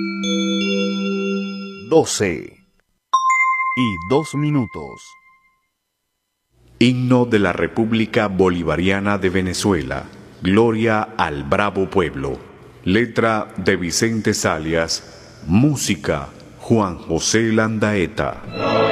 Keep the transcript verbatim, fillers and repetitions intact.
doce y dos minutos. Himno de la República Bolivariana de Venezuela. Gloria al bravo pueblo. Letra de Vicente Zalias. Música Juan José Landaeta.